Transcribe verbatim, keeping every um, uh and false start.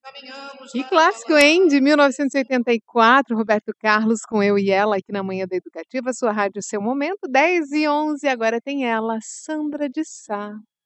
Que clássico, hein? De mil novecentos e oitenta e quatro, Roberto Carlos com Eu e Ela aqui na Manhã da Educativa, sua rádio, seu momento, dez e onze, agora tem ela, Sandra de Sá.